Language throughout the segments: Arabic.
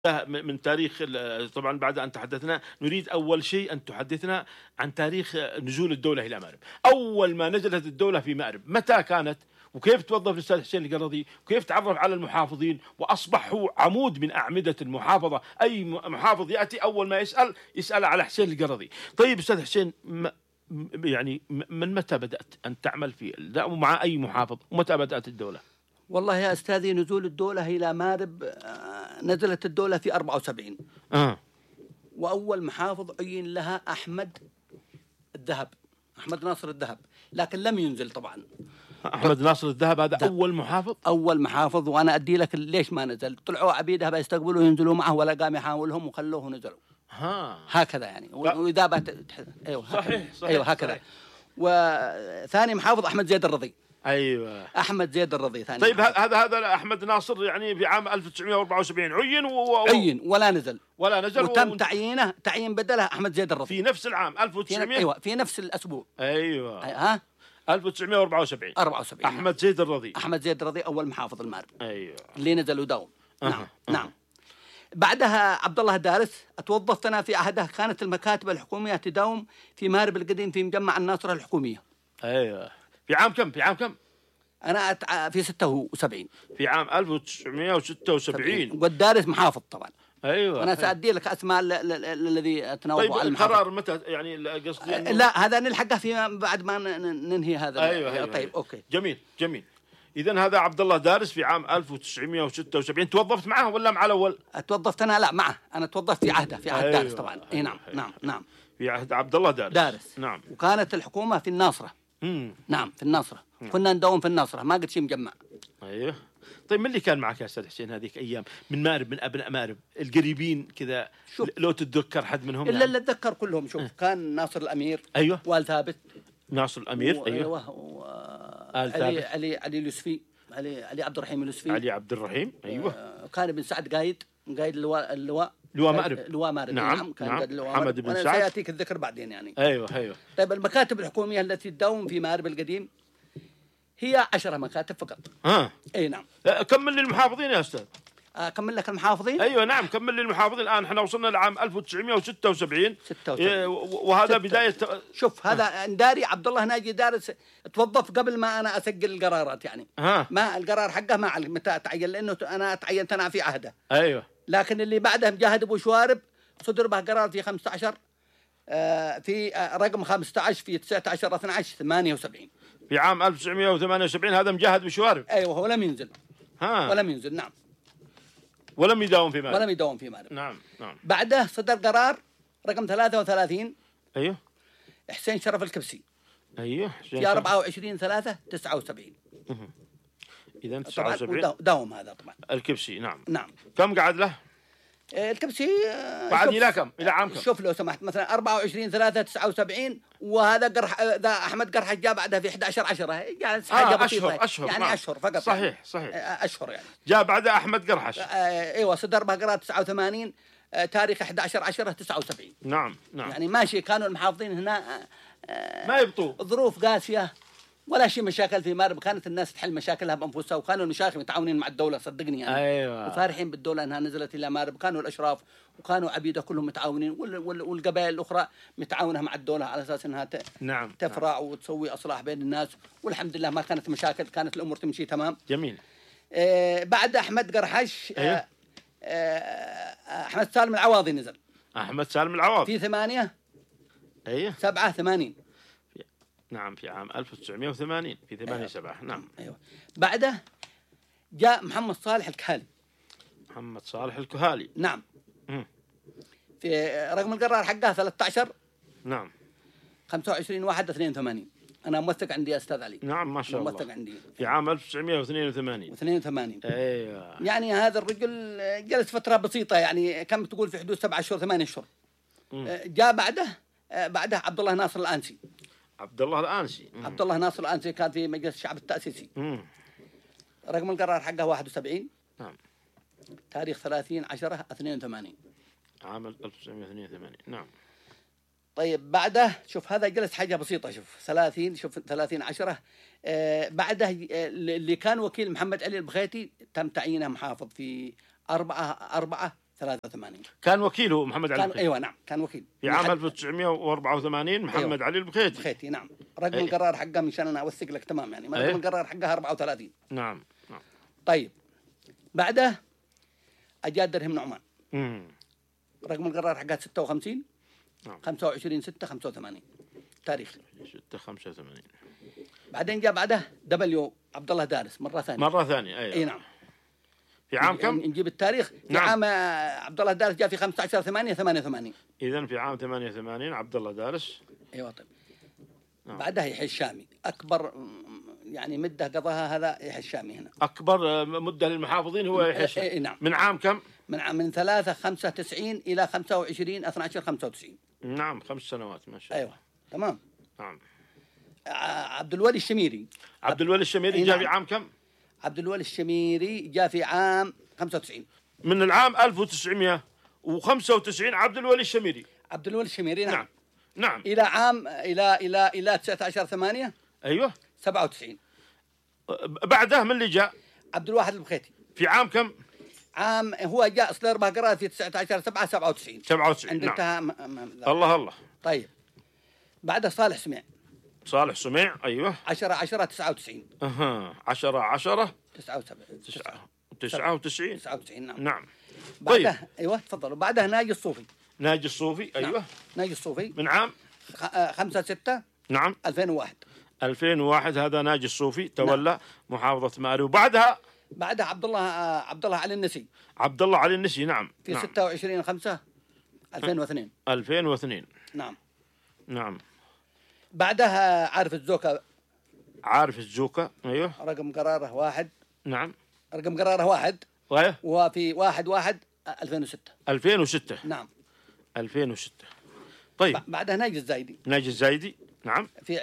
من تاريخ طبعا بعد أن تحدثنا نريد أول شيء أن تحدثنا عن تاريخ نزول الدولة إلى مأرب. أول ما نزلت الدولة في مأرب متى كانت، وكيف توظف الأستاذ حسين القرضي، وكيف تعرف على المحافظين وأصبح هو عمود من أعمدة المحافظة. أي محافظ يأتي أول ما يسأل على حسين القرضي. طيب أستاذ حسين، يعني من متى بدأت أن تعمل في مع أي محافظ، ومتى بدأت الدولة؟ والله يا أستاذي، نزول الدولة إلى مأرب نزلت الدولة في 74. وأول محافظ عين لها أحمد ناصر الذهب، لكن لم ينزل طبعا. أحمد ناصر الذهب هذا أول محافظ. وأنا أدي لك ليش ما نزل. طلعوا عبيدها بيستقبلوا ينزلوا معه، ولا قام يحاولهم وخلوه نزلوا. هكذا يعني. وإذا أيوه صحيح. أيوه هكذا صحيح. وثاني محافظ أحمد زيد الرضي. أيوه أحمد زيد الرضي ثاني. طيب هذا أحمد ناصر يعني في عام 1974 عين ولا نزل وتم تعيين بدله أحمد زيد الرضي في نفس العام 1900. أيوه في نفس الأسبوع. أيوه 1974 أحمد زيد الرضي أول محافظ المأرب. أيوه اللي نزل وداوم. نعم. بعدها عبد الله دارس اتوظفت أنا في عهده. كانت المكاتب الحكومية تداوم في مأرب القديم في مجمع الناصرة الحكومية. أيوه في عام كم؟ أنا في 76. في عام 1976. والدارس محافظ طبعا. أيوة. أنا سأدي لك أسماء الذي تناوبوا طيب على المحافظ. القرار متى يعني قصدي لا هذا نلحقه فيما بعد ما ننهي هذا. أيوة. طيب أوكي جميل. إذن هذا عبد الله دارس في عام 1976. توظفت معه ولا مع الأول؟ توظفت أنا لا معه. أنا توظفت في عهد دارس طبعا. نعم في عهد عبد الله دارس. نعم. وكانت الحكومة في الناصرة. نعم في الناصرة. كنا نداوم في الناصرة، ما قد شيء مجمع. أيوه. طيب من اللي كان معك يا أستاذ حسين هذيك أيام من مأرب، من أبناء مأرب القريبين كذا؟ لو تتذكر حد منهم؟ إلا اللي أتذكر كلهم. شوف كان ناصر الأمير. أيوه. وآل ثابت. ناصر الأمير. أيوه. آل ثابت. علي اليوسفي. علي عبد الرحيم اليوسفي. علي عبد الرحيم. أيوه. كان ابن سعد قايد لواء مأرب. نعم. محمد بن سعد. سيأتيك الذكر بعدين يعني. أيوه. طيب المكاتب الحكومية التي تداوم في مأرب القديم هي 10 مكاتب فقط. اي نعم. كمل للمحافظين يا أستاذ. أكمل لك المحافظين؟ أيوة نعم كمل للمحافظين. الآن احنا وصلنا لعام 1976. وهذا بداية. شوف هذا نداري عبد الله ناجي دارس توظف قبل ما أنا أسجل القرارات يعني. ما القرار حقه ما علم متى أتعين، لأنه أنا تعينت أنا في عهده. أيوة. لكن اللي بعده مجاهد أبو شوارب صدر به قرار في 15 في رقم 15 في 19/12/78 في عام 1978. هذا مجاهد بشوارب. أيوه ولم ينزل. ولم ينزل. نعم. ولم يداوم في مأرب. نعم. بعده صدر قرار رقم 33. أيوه. حسين شرف الكبسي. أيوه. في 24/3/79. إذا 79 داوم هذا طبعا الكبسي. نعم. كم قعد له الكبسي؟ بعد إلى كم؟ إلى عام كم؟ شوف لو سمحت مثلا 24/3/79 وهذا ذا أحمد قرح جاء بعدها في 11/10. جالس حاجة بسيطة أشهر يعني نعم. أشهر فقط. صحيح. أشهر يعني. جاء بعد أحمد قرحش. أيوة صدر به قرار 89 تاريخ 11/10/79. نعم. يعني ماشي. كانوا المحافظين هنا ما يبطوا ظروف قاسية ولا شيء مشاكل في مأرب. كانت الناس تحل مشاكلها بأنفسها، وكانوا المشايخ متعاونين مع الدولة صدقني يعني. أيوة. وفارحين بالدولة أنها نزلت إلى مأرب. كانوا الأشراف وكانوا عبيدة كلهم متعاونين، والقبائل الأخرى متعاونة مع الدولة على أساس أنها تفرع وتسوي أصلاح بين الناس. والحمد لله ما كانت مشاكل، كانت الأمور تمشي تمام. جميل. بعد أحمد قرحش. أيوة. أحمد سالم العواضي نزل. في 8. أيوة. 7/80. نعم في عام 1980 في 8/7. نعم. أيوة. بعده جاء محمد صالح الكهالي. نعم. في رقم القرار حقه 13. نعم. 25/1/82. أنا موثق عندي يا أستاذ علي. نعم ما شاء الله. موثق عندي في عام 1982. أيوة. يعني هذا الرجل جلس فترة بسيطة يعني كم تقول في حدود 7 أشهر 8 أشهر. جاء بعده عبد الله ناصر الأنسي. عبد الله ناصر الأنسي كان في مجلس الشعب التأسيسي. رقم القرار حقه 71. نعم. تاريخ 30/10/82. عام 1982. نعم. طيب بعده شوف هذا جلس حاجة بسيطة. شوف 30/10. بعده اللي كان وكيل محمد علي البخيتي تم تعيينه محافظ في 4/4 83. كان وكيله محمد علي البخيتي. ايوه نعم كان وكيل في عام 1984 محمد أيوة. علي البخيتي. البخيتي نعم. رقم القرار حقه مشان انا اوثق لك تمام يعني رقم القرار حقه 34. نعم. طيب بعده اجى درهم نعمان. رقم القرار حقه 56. 25/6/85 تاريخ 6/85. بعدين جاء بعده دبليو عبد الله دارس مرة ثانية. اي نعم. في عام كم؟ نجيب التاريخ. في نعم. عام عبد الله دارس جاء في 15/8/88. إذن في عام 88 عبد الله دارس. ايوه طيب. بعدها يحيى الشامي أكبر يعني مدة قضاها هذا يحيى الشامي هنا. أكبر مدة للمحافظين هو يحيى الشامي. نعم. من عام كم؟ من 3/95 إلى 25/12/95. نعم 5 سنوات ما شاء الله. أيوة تمام. نعم. عبد الولي الشميري. عبد الولي الشميري جاء في عام كم؟ عبد الولي الشميري جاء في عام 95. من العام 1995 عبد الولي الشميري. عبد الولي الشميري نعم. نعم. إلى عام إلى 19/8. أيوه 97. بعده من اللي جاء؟ عبد الواحد البخيتي. في عام كم؟ عام هو جاء أصل 4 قرار في 19/7/97. 97 عند نعم. انتهى الله. طيب بعده صالح سميع. صالح سميع أيوه 10/10/99. 10/10/99 نعم. طيب. ايوه تفضلوا. بعدها ناجي الصوفي. أيوه نعم. ناجي الصوفي من عام 5/6 نعم 2001. هذا ناجي الصوفي تولى محافظة مأرب. وبعدها عبد الله علي النسي. عبد الله علي النسي نعم في 26/5/2002. نعم. بعدها عارف الزوكا. أيوه رقم قراره 1. نعم. رقم قراره 1 وفي 1/1/2006. نعم 2006. طيب بعدها ناجي الزايدي نعم في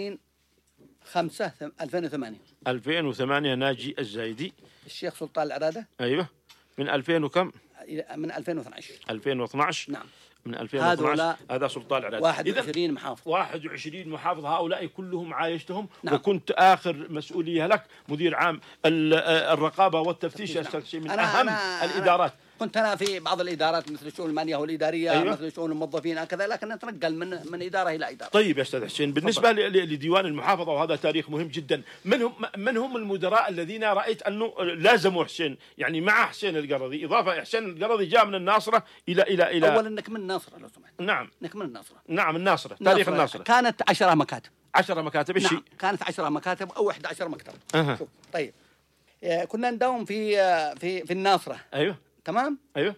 20/5/2008. ناجي الزايدي. الشيخ سلطان العرادة. أيوه من 2000 وكم؟ من 2012. 2012 نعم. من 2012 هذا سلطان العرادة. 21 محافظ. 21 محافظ هؤلاء كلهم عايشتهم. نعم. وكنت آخر مسؤولية لك مدير عام الرقابة والتفتيش. نعم. شيء من أهم الإدارات. كنت أنا في بعض الإدارات مثل الشؤون المالية والإدارية. أيوة. مثل شؤون الموظفين هكذا لكن نتنقل من إدارة إلى إدارة. طيب يا أستاذ حسين بالنسبة لديوان المحافظة وهذا تاريخ مهم جدا. من هم المدراء الذين رأيت أنه لازموا حسين يعني مع حسين القرضي إضافة حسين القرضي جاء من الناصرة إلى أولا نكمل الناصرة لو سمحت. نعم نكمل الناصرة. نعم الناصرة. تاريخ الناصرة كانت 10 مكاتب. 10 مكاتب الشيء. نعم. كانت 10 مكاتب أو 11 مكتب. شوف. طيب كنا نداوم في الناصرة. أيوه تمام. أيوه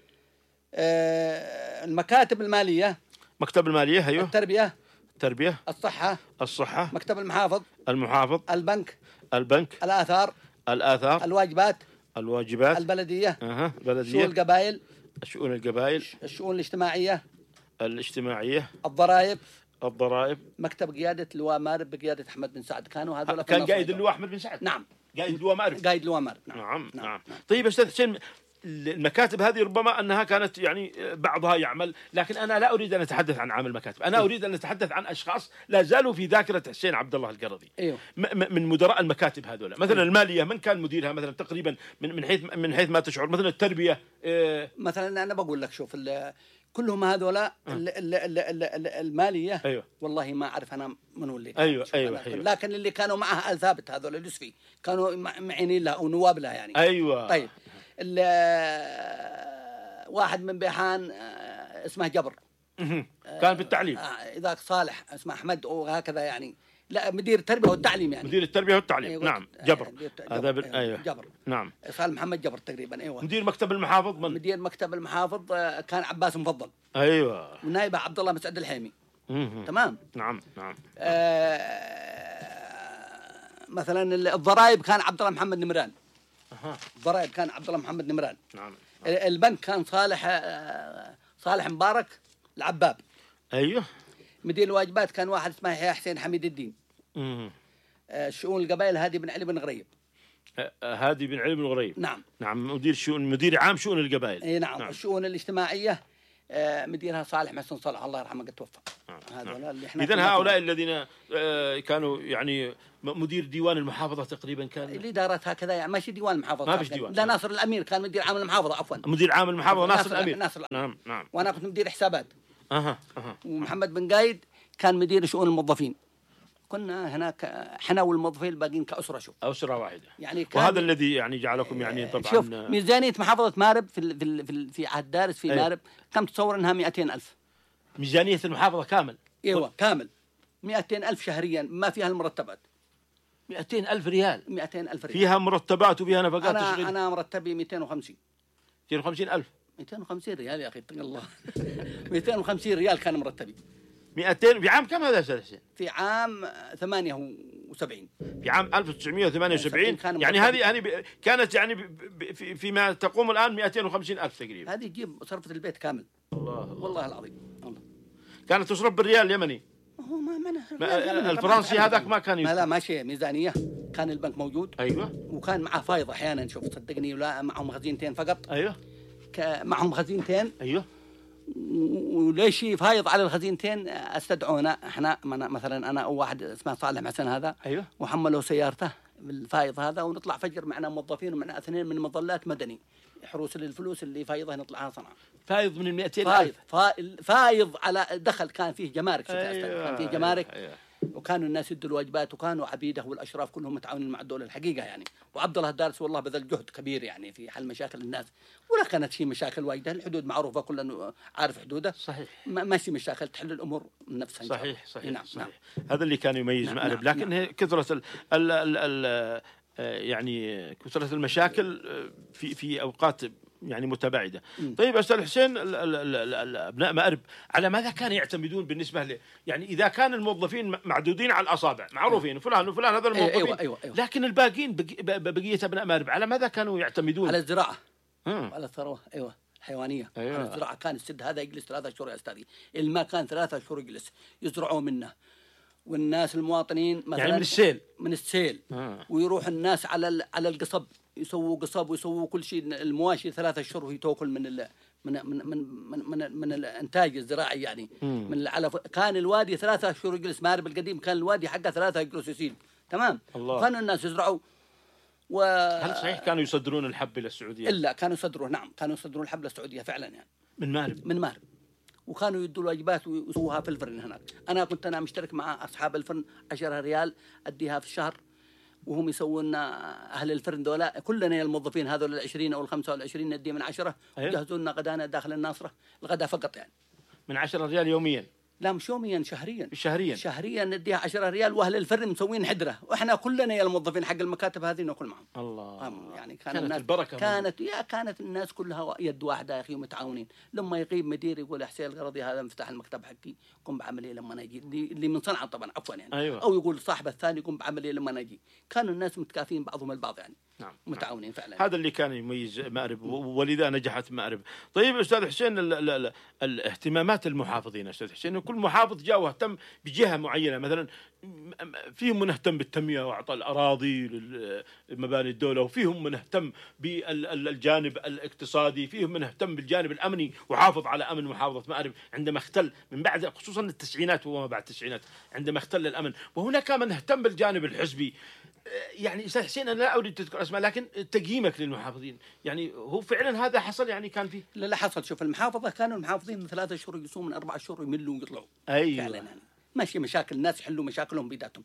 المكاتب المالية. مكتب المالية. أيوه التربية. الصحة. مكتب المحافظ. البنك. الآثار. الواجبات. البلدية. شؤون القبائل. الشؤون الاجتماعية. الضرائب. مكتب قيادة اللواء مأرب بقيادة أحمد بن سعد. كانوا هذول كان قائد اللواء أحمد بن سعد. نعم قائد اللواء مأرب. نعم. طيب أستاذ حسين المكاتب هذه ربما أنها كانت يعني بعضها يعمل لكن أنا لا أريد أن أتحدث عن عمل المكاتب. أنا أريد أن أتحدث عن أشخاص لا زالوا في ذاكرة حسين عبد الله القرضي. أيوه. من مدراء المكاتب هذول مثلا المالية من كان مديرها مثلا تقريبا من حيث ما تشعر مثلا التربية. مثلا أنا بقول لك شوف كلهم هذولا المالية. أيوه. والله ما أعرف أنا من اللي أيوه. لكن اللي كانوا معها آل ثابت هذول اليوسفي كانوا معينين لها أو نواب لها يعني. أيوه. طيب واحد من بيحان اسمه جبر كان في التعليم. ذاك صالح اسمه أحمد وهكذا يعني. لا مدير التربية والتعليم يعني. مدير التربية والتعليم. أيوة. نعم جبر. هذا أيوه. جبر. نعم. صالح محمد جبر تقريبا. أيوة. مدير مكتب المحافظ مدير مكتب المحافظ كان عباس مفضل. أيوة. ونائبه عبد الله مسعد الحيمي. تمام. نعم. مثلا الضرائب كان عبد الله محمد نمران. الضرائب كان عبد الله محمد نمران. نعم. البنك كان صالح مبارك العباب. أيوه. مدير الواجبات كان واحد اسمه يحيى حسين حميد الدين. شؤون القبائل هادي بن علي بن غريب. هادي بن علي بن غريب. نعم. مدير عام شؤون القبائل. نعم. الشؤون الاجتماعية مديرها صالح محسن صالح الله يرحمه قد توفى. إذن هؤلاء الذين كانوا يعني مدير ديوان المحافظة تقريبا كان الإدارة هكذا يعني ماشي ديوان المحافظة، ما فيش ديوان. لا، ناصر الأمير كان مدير عام المحافظة، عفوا مدير عام المحافظة ناصر الأمير. نعم. وأنا كنت مدير حسابات. ومحمد بن قايد كان مدير شؤون الموظفين. كنا هناك احنا والموظفين الباقيين كأسرة، شوف أسرة واحدة يعني. وهذا الذي يعني جعلكم يعني طبعا شوف ميزانية محافظة مأرب في عهد دارس في مأرب كم تصور انها 200,000 ميزانية المحافظة كامل. ايوه كامل 200,000 شهريا ما فيها المرتبات. 200,000 ريال. 200,000 ريال فيها مرتبات وفيها نفقات تشغيل. أنا مرتبي 250. 250,000. 250 ريال يا أخي اتق الله. 250 ريال كان مرتبي. 200 في عام كم هذا أستاذ حسين؟ في عام 78. في عام 1978 يعني هذه كانت يعني فيما تقوم الآن 250,000 تقريبا. هذه تجيب صرفة البيت كامل. والله العظيم الله. كانت تصرف بالريال اليمني. هو الفرنسي هذاك ما كان لا ماشي ميزانية. كان البنك موجود. أيوة. وكان معه فايض أحيانا، شوف صدقني، ولا معهم خزينتين فقط. أيوة. معهم خزينتين. أيوة. وليش فايض على الخزينتين استدعونا احنا، مثلا انا واحد اسمه صالح محسن هذا. أيوة. وحملوا سيارته بالفايض هذا، ونطلع فجر معنا موظفين ومعنا 2 من مظلات مدني حروس للفلوس اللي فايضها نطلعها صنعاء. فايض من 200,000. فايض على دخل، كان فيه جمارك. أيوة. كان فيه جمارك. أيوة. وكانوا الناس يدوا الواجبات، وكانوا عبيده والاشراف كلهم متعاونين مع الدوله الحقيقه يعني. وعبد الله الدارس والله بذل جهد كبير يعني في حل مشاكل الناس، ولا كانت شيء مشاكل واجده. الحدود معروفه، كلنا عارف حدوده. صحيح. ماشي مشاكل، تحل الامور من نفسها. صحيح. نعم. هذا اللي كان يميز مأرب. لكن هي كثرة يعني كثرة المشاكل في اوقات يعني متباعدة. طيب أستاذ حسين، أبناء مأرب على ماذا كانوا يعتمدون بالنسبة يعني إذا كان الموظفين معدودين على الأصابع معروفين فلان وفلان هذا الموظفين. أيوة. لكن الباقين بقية أبناء مأرب على ماذا كانوا يعتمدون؟ على الزراعة. على الثروة. أيوة الحيوانية. على الزراعة. كان السد هذا يجلس 3 شهور يا أستاذي. الماء كان 3 شهور يجلس يزرعوا منه. والناس المواطنين مثلا يعني من السيل. ويروح الناس على القصب، يسووا قصب ويسووا كل شيء. المواشي 3 شهور وهي تاكل من الانتاج الزراعي يعني. من العلف. كان الوادي 3 شهور يجلس. مأرب القديم كان الوادي حقه 3 يجلس يسيل. تمام. كانوا الناس يزرعوا. هل صحيح كانوا يصدرون الحب إلى السعودية؟ إلا كانوا يصدرون. نعم كانوا يصدرون الحب للسعودية فعلا يعني. من مأرب. وكانوا يدوا الواجبات ويسووها في الفرن هناك. أنا مشترك مع أصحاب الفرن 10 ريال أديها في الشهر، وهم يسوون أهل الفرن دولا كلنا الموظفين هذول 20 أو 25 ندي من 10. أيوة. يجهزون لنا غدانا داخل الناصرة، الغداء فقط يعني. من 10 ريال يوميا؟ لا مش يوميا، شهريا نديها 10 ريال. واهل الفرن مسوين حدره، واحنا كلنا يا الموظفين حق المكاتب هذه ناكل معهم. الله. يعني كانت البركه. كانت الناس كلها يد واحده يا اخي ومتعاونين. لما يغيب مدير يقول حسين الغرضي هذا مفتاح المكتب حقي قم بعمليه لما انا اجي، اللي من صنعاء طبعا عفوا يعني. أيوة. او يقول صاحبه الثاني قم بعمليه لما انا اجي. كانوا الناس متكافئين بعضهم البعض يعني. نعم. متعاونين فعلا. هذا اللي كان يميز مأرب، ولذا نجحت مأرب. طيب أستاذ حسين، الاهتمامات المحافظين أستاذ حسين، كل محافظ جاء واهتم بجهة معينة. مثلا فيهم من اهتم بالتنمية وأعطى الأراضي لمباني الدولة، وفيهم من اهتم بالجانب الاقتصادي، فيهم من اهتم بالجانب الأمني وحافظ على أمن محافظة مأرب عندما اختل من بعد خصوصا التسعينات وما بعد التسعينات عندما اختل الأمن. وهناك من اهتم بالجانب الحزبي. يعني أستاذ حسين أنا لا أريد تذكر أسماء، لكن تقييمك للمحافظين يعني هو فعلا هذا حصل يعني كان فيه؟ لا حصل. شوف المحافظة كانوا المحافظين من 3 شهور يجلسون، من 4 شهور يملوا ويطلعوا. أيوة. فعلا يعني. ماشي مشاكل الناس يحلوا مشاكلهم بذاتهم.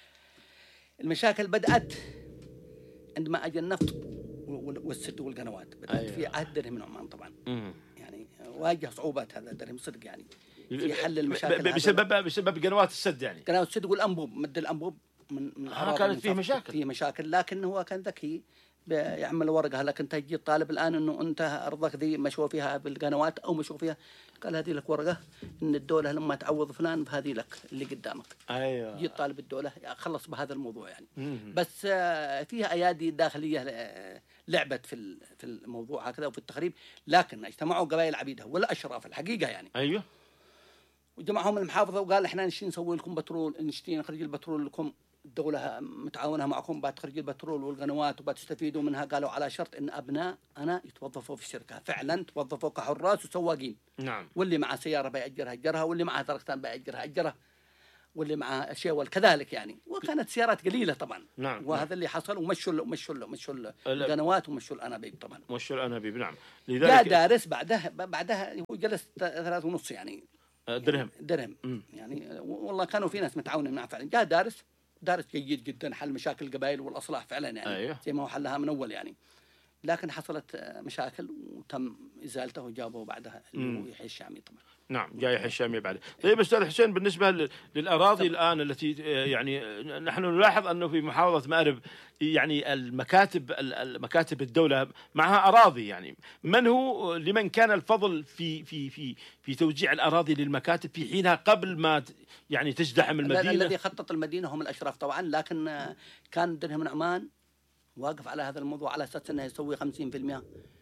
المشاكل بدأت عندما أجى النفط والسد والقنوات. بدأت أيوة. في عهد درهم من عمان طبعا. يعني واجه صعوبات هذا درهم صدق يعني في حل المشاكل بسبب قنوات السد يعني. قنوات السد والأنبوب، مد الأنبوب من كانت فيه مشاكل. لكن هو كان ذكي يعمل ورقة. لكن انت تجي الطالب الآن انه انت ارضك ذي مشوا فيها بالقنوات او مشوا فيها، قال هذه لك ورقة ان الدولة لما تعوض فلان فهذه لك اللي قدامك. ايوه. جي طالب الدولة خلص بهذا الموضوع يعني. بس فيها ايادي داخلية لعبت في الموضوع هكذا وفي التخريب. لكن اجتمعوا قبائل عبيدة ولا اشراف الحقيقة يعني. ايوه. وجمعهم المحافظة وقال احنا نشتي نسوي لكم بترول، نشتي نخرج البترول لكم الدولة متعاونة معكم بتخرج البترول والقنوات وبتستفيدوا منها. قالوا على شرط إن أبناءنا يتوظفوا في الشركة. فعلا توظفوا كحراس وسواقين. نعم. واللي معه سيارة بيأجرها أجرها، واللي معه تركتان بيأجرها أجرها، واللي معه شيول كذلك يعني. وكانت سيارات قليلة طبعا. نعم. وهذا اللي حصل. ومشوا القنوات ومشوا الأنابيب طبعا. مشوا الأنابيب. نعم. جاء دارس بعدها هو جلس 3.5 يعني درهم يعني. والله كانوا في ناس متعاونين معه فعلا. جاء دارس جيد جدا، حل مشاكل القبائل والأصلاح فعلا يعني. أيوه. زي ما هو حلها من أول يعني. لكن حصلت مشاكل وتم إزالته وجابه بعدها اللي هو يحيى الشامي طبعا. نعم، جاي يحيى الشامي بعد. طيب أستاذ حسين، بالنسبة للأراضي الآن التي يعني نحن نلاحظ أنه في محافظة مأرب يعني مكاتب الدولة معها أراضي يعني. لمن كان الفضل في توزيع الأراضي للمكاتب في حينها قبل ما يعني تزدحم المدينة؟ الذي خطط المدينة هم الأشراف طبعا، لكن كان درهم نعمان واقف على هذا الموضوع على أساس أنه يسوي 50%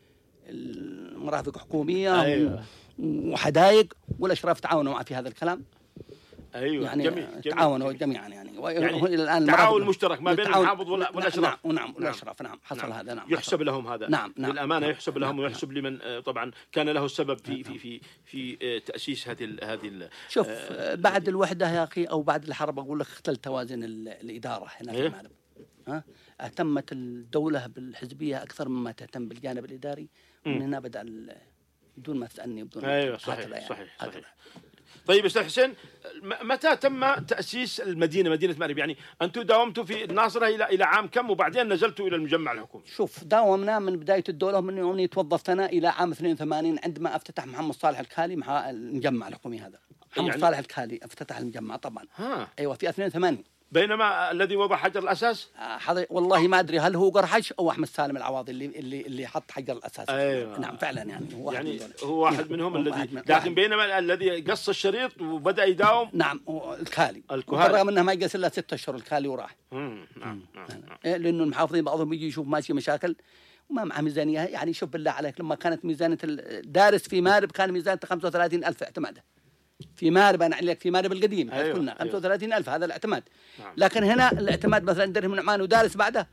المرافق حكومية. أيوة. وحدائق، والأشراف تعاونوا معه في هذا الكلام. أيوة. يعني جميل. تعاونوا جميعا يعني إلى الآن تعاون مشترك ما بين المحافظ والأشراف. نعم والأشراف. نعم حصل هذا. نعم يحسب لهم هذا. نعم بالأمانة يحسب لهم ويحسب لمن طبعا كان له السبب في تأسيس هذه شوف بعد الوحدة يا أخي أو بعد الحرب أقول لك اختل توازن الإدارة هنا في المغرب. اهتمت الدولة بالحزبية أكثر مما تهتم بالجانب الإداري. من هنا بدأ بدون ما تسألني بدون. أيوة صحيح. طيب أستاذ حسين، متى تم تأسيس مدينة مأرب؟ يعني أنتم داومتوا في الناصرة إلى عام كم، وبعدين نزلتوا إلى المجمع الحكومي؟ شوف داومنا من بداية الدولة، من يوم توظفت أنا إلى عام 82 عندما افتتح محمد صالح الكالي مع المجمع الحكومي هذا. محمد يعني صالح الكالي افتتح المجمع طبعا. أيوة في 82. بينما الذي وضع حجر الأساس والله ما أدري هل هو قرحش أو أحمد سالم العواضي اللي حط حجر الأساس. أيوة. نعم فعلا يعني هو واحد منهم الذي لكن بينما الذي قص الشريط وبدأ يداوم. نعم الكالي. بالرغم أنه ما يقص إلا 6 أشهر الكالي وراح. نعم. لأنه المحافظين بعضهم يجي يشوف ماشي مشاكل وما معه ميزانية. يعني شوف بالله عليك، لما كانت ميزانية الدارس في مارب كان ميزانية 35,000 اعتماده في مارب. أنا أعلم لك في مارب القديم. أيوة. كنا 35,000 هذا الاعتماد. نعم. لكن هنا الاعتماد مثلا درهم نعمان ودارس بعده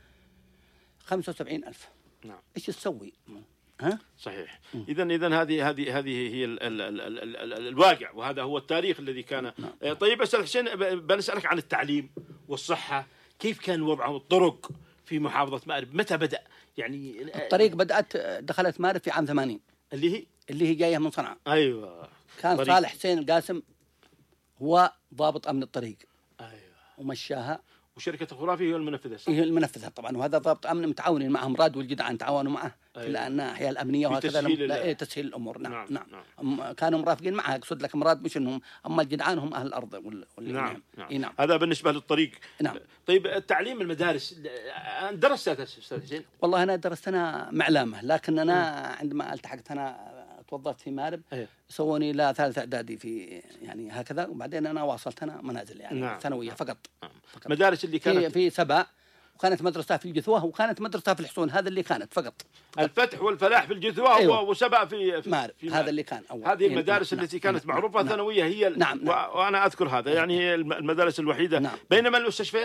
75,000. نعم. إيش تسوي؟ صحيح. إذن هذه هي الواقع، وهذا هو التاريخ الذي كان. نعم. طيب أستاذ حسين، بنسألك عن التعليم والصحة. كيف كان وضعه الطرق في محافظة مأرب؟ متى بدأ يعني الطريق؟ دخلت مأرب في عام 80 اللي هي جاية من صنعاء. أيوة. كان طريق. صالح حسين القاسم هو ضابط أمن الطريق. أيوة. ومشاها. وشركة الخرافي هي المنفذة. هي المنفذة طبعا. وهذا ضابط أمن متعاونين معهم راد والجدعان تعاونوا معه. أيوة. في الناحية الأمنية وهكذا تسهيل الأمور. نعم. كانوا مرافقين معها. أقصد لك مراد مش إنهم، أما الجدعان هم أهل الأرض نعم. هذا بالنسبة للطريق. نعم. طيب التعليم المدارس درست أستاذ حسين؟ والله أنا درست أنا معلمة، لكن أنا عندما التحقت أنا توظفت في مأرب. أيوة. سووني إلى 3 إعدادي في يعني هكذا، وبعدين أنا واصلت أنا منازل يعني. نعم. ثانوية فقط. مدارس اللي كانت في سبا، وكانت مدرسة في الجثوة، وكانت مدرسة في الحصون. هذا اللي كانت فقط. الفتح والفلاح في الجثوة. أيوة. وسبأ في مأرب. هذا اللي كان أول. هذه المدارس التي كانت معروفة ثانوية هي. نعم. وأنا أذكر هذا يعني المدارس الوحيدة. نعم. بينما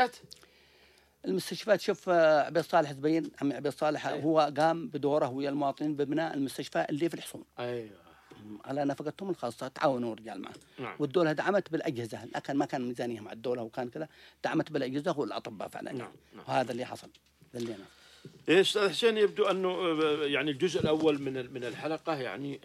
المستشفيات شوف عبد الصالح زبين، عمي عبد الصالح. أيوة. هو قام بدوره ويا المواطنين ببناء المستشفى اللي في الحصون. أيوة. على نفقتهم الخاصة تعاونوا الرجال معه. نعم. والدولة دعمت بالأجهزة، لكن ما كان ميزانية مع الدولة وكان كذا، دعمت بالأجهزة والأطباء فعلا. نعم. وهذا اللي حصل. أستاذ حسين، يبدو أنه يعني الجزء الأول من الحلقة يعني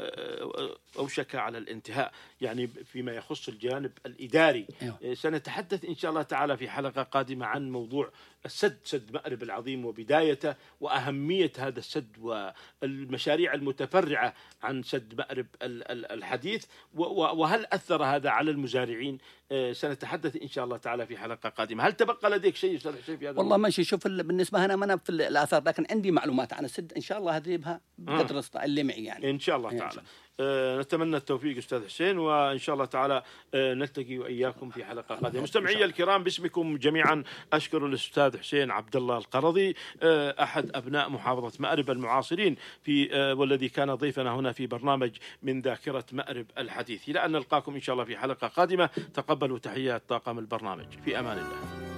أوشك على الانتهاء يعني فيما يخص الجانب الإداري. أيوه. سنتحدث إن شاء الله تعالى في حلقة قادمة عن موضوع سد مأرب العظيم وبدايته وأهمية هذا السد والمشاريع المتفرعة عن سد مأرب الحديث، وهل أثر هذا على المزارعين. سنتحدث إن شاء الله تعالى في حلقة قادمة. هل تبقى لديك شيء في هذا؟ والله ماشي. شوف بالنسبة أنا في الآثار، لكن عندي معلومات عن السد إن شاء الله هجيبها بقدر اللي معي يعني. إن شاء الله تعالى. نتمنى التوفيق أستاذ حسين، وإن شاء الله تعالى نلتقي وإياكم في حلقة قادمة. مستمعي الكرام، باسمكم جميعا أشكر الأستاذ حسين عبد الله القرضي، أحد أبناء محافظة مأرب المعاصرين والذي كان ضيفنا هنا في برنامج من ذاكرة مأرب الحديث. إلى أن نلقاكم إن شاء الله في حلقة قادمة. تقبلوا تحيات طاقم البرنامج. في أمان الله.